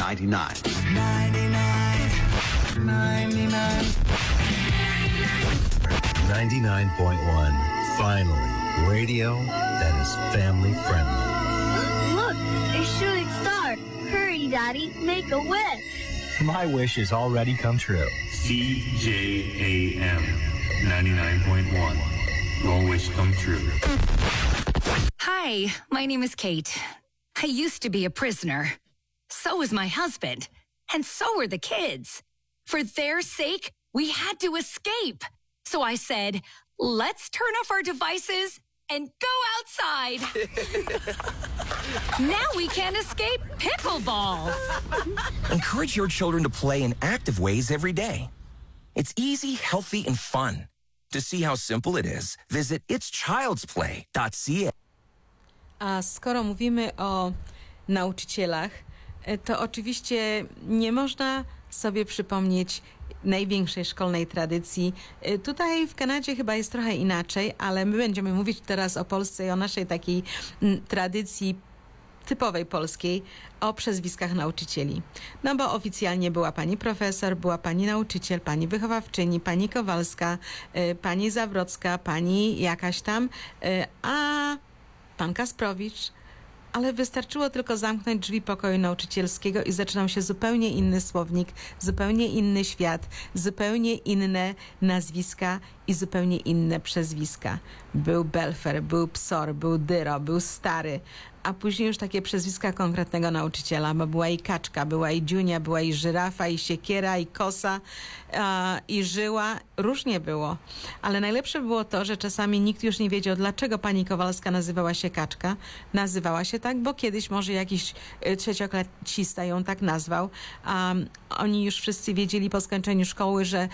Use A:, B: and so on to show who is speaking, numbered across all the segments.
A: 99.
B: 99.1. Finally, radio that is family friendly.
C: Look, a shooting star. Hurry, Daddy, make a wish.
D: My wish has already come true.
E: CJAM 99.1. Your wish come true.
F: Hi, my name is Kate. I used to be a prisoner. So was my husband. And so were the kids. For their sake, we had to escape. So I said, let's turn off our devices and go outside. Now we can escape pickleball.
G: Encourage your children to play in active ways every day. It's easy, healthy, and fun. To see how simple it is, visit itschildsplay.ca.
H: A skoro mówimy o nauczycielach, to oczywiście nie można sobie przypomnieć największej szkolnej tradycji. Tutaj w Kanadzie chyba jest trochę inaczej, ale my będziemy mówić teraz o Polsce i o naszej takiej tradycji typowej polskiej, o przezwiskach nauczycieli. No bo oficjalnie była pani profesor, była pani nauczyciel, pani wychowawczyni, pani Kowalska, pani Zawrocka, pani jakaś tam, a pan Kasprowicz. Ale wystarczyło tylko zamknąć drzwi pokoju nauczycielskiego i zaczynał się zupełnie inny słownik, zupełnie inny świat, zupełnie inne nazwiska i zupełnie inne przezwiska. Był Belfer, był Psor, był Dyro, był Stary, a później już takie przezwiska konkretnego nauczyciela, bo była i Kaczka, była i Dziunia, była i Żyrafa, i Siekiera, i Kosa, i Żyła. Różnie było. Ale najlepsze było to, że czasami nikt już nie wiedział, dlaczego pani Kowalska nazywała się Kaczka. Nazywała się tak, bo kiedyś może jakiś trzecioklasista ją tak nazwał. Oni już wszyscy wiedzieli po skończeniu szkoły, że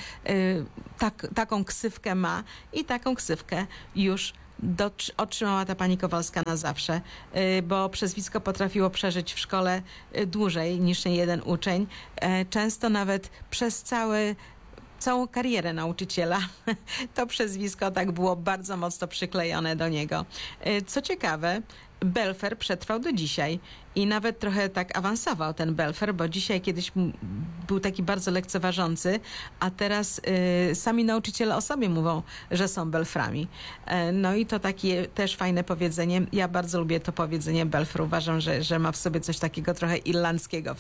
H: taką ksywkę ma i taką ksywkę już otrzymała ta pani Kowalska na zawsze, bo przezwisko potrafiło przeżyć w szkole dłużej niż jeden uczeń. Często nawet przez całą karierę nauczyciela to przezwisko tak było bardzo mocno przyklejone do niego. Co ciekawe, Belfer przetrwał do dzisiaj i nawet trochę tak awansował ten Belfer, bo dzisiaj kiedyś był taki bardzo lekceważący, a teraz sami nauczyciele o sobie mówią, że są Belframi. No i to takie też fajne powiedzenie. Ja bardzo lubię to powiedzenie Belfer. Uważam, że ma w sobie coś takiego trochę irlandzkiego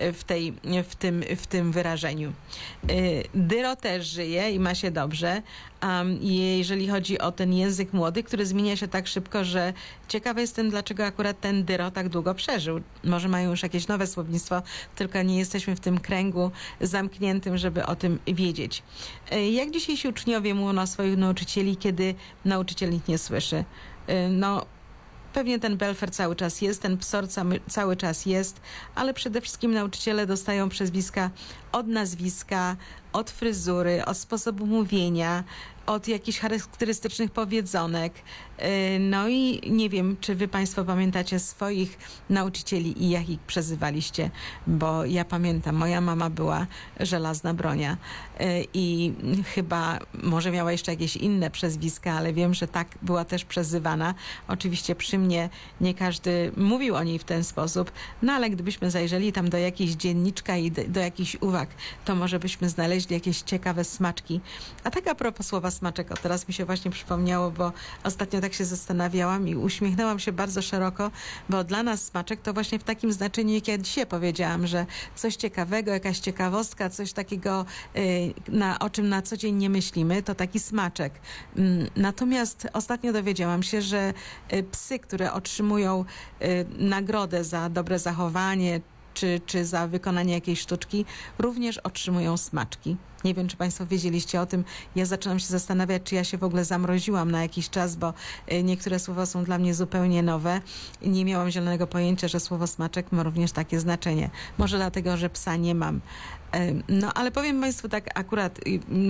H: w tym wyrażeniu. Dyro też żyje i ma się dobrze. Jeżeli chodzi o ten język młody, który zmienia się tak szybko, że ciekawa jestem, dlaczego akurat ten Dyro tak długo przeżył. Może mają już jakieś nowe słownictwo, tylko nie jesteśmy w tym kręgu zamkniętym, żeby o tym wiedzieć. Jak dzisiejsi uczniowie mówią na swoich nauczycieli, kiedy nauczyciel ich nie słyszy? No, pewnie ten Belfer cały czas jest, ten Psor cały czas jest, ale przede wszystkim nauczyciele dostają przezwiska od nazwiska, od fryzury, od sposobu mówienia, od jakichś charakterystycznych powiedzonek. No i nie wiem, czy wy państwo pamiętacie swoich nauczycieli i jak ich przezywaliście, bo ja pamiętam, moja mama była Żelazna Bronia i chyba może miała jeszcze jakieś inne przezwiska, ale wiem, że tak była też przezywana. Oczywiście przy mnie nie każdy mówił o niej w ten sposób, no ale gdybyśmy zajrzeli tam do jakiejś dzienniczka i do jakichś uwag, to może byśmy znaleźli jakieś ciekawe smaczki. A tak a propos słowa smaczek, teraz mi się właśnie przypomniało, bo ostatnio tak się zastanawiałam i uśmiechnęłam się bardzo szeroko, bo dla nas smaczek to właśnie w takim znaczeniu, jak ja dzisiaj powiedziałam, że coś ciekawego, jakaś ciekawostka, coś takiego, o czym na co dzień nie myślimy, to taki smaczek. Natomiast ostatnio dowiedziałam się, że psy, które otrzymują nagrodę za dobre zachowanie, czy za wykonanie jakiejś sztuczki, również otrzymują smaczki. Nie wiem, czy państwo wiedzieliście o tym. Ja zaczynam się zastanawiać, czy ja się w ogóle zamroziłam na jakiś czas, bo niektóre słowa są dla mnie zupełnie nowe. Nie miałam zielonego pojęcia, że słowo smaczek ma również takie znaczenie. Może dlatego, że psa nie mam. No, ale powiem państwu tak akurat,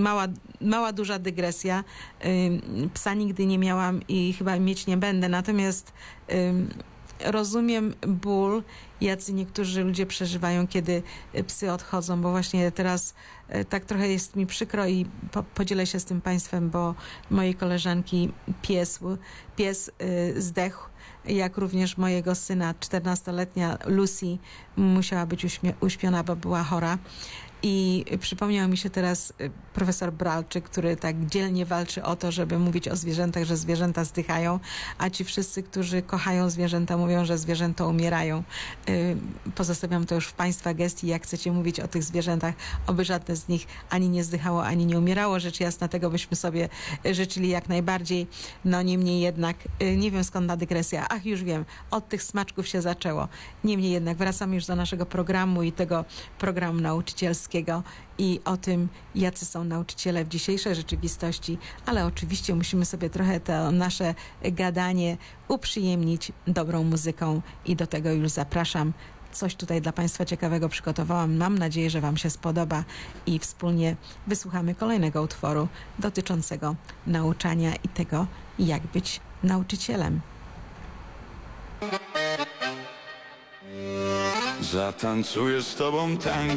H: duża dygresja. Psa nigdy nie miałam i chyba mieć nie będę. Natomiast rozumiem ból, jacy niektórzy ludzie przeżywają, kiedy psy odchodzą, bo właśnie teraz tak trochę jest mi przykro i podzielę się z tym państwem, bo mojej koleżanki pies zdechł jak również mojego syna, 14-letnia Lucy musiała być uśpiona, bo była chora. I przypomniał mi się teraz profesor Bralczyk, który tak dzielnie walczy o to, żeby mówić o zwierzętach, że zwierzęta zdychają, a ci wszyscy, którzy kochają zwierzęta, mówią, że zwierzęta umierają. Pozostawiam to już w Państwa gestii, jak chcecie mówić o tych zwierzętach, oby żadne z nich ani nie zdychało, ani nie umierało. Rzecz jasna, tego byśmy sobie życzyli jak najbardziej. No niemniej jednak, nie wiem skąd ta dygresja. Ach, już wiem, od tych smaczków się zaczęło. Niemniej jednak wracamy już do naszego programu i tego programu nauczycielskiego i o tym, jacy są nauczyciele w dzisiejszej rzeczywistości, ale oczywiście musimy sobie trochę to nasze gadanie uprzyjemnić dobrą muzyką i do tego już zapraszam. Coś tutaj dla Państwa ciekawego przygotowałam. Mam nadzieję, że Wam się spodoba i wspólnie wysłuchamy kolejnego utworu dotyczącego nauczania i tego, jak być nauczycielem.
A: Zatancuję z tobą tango.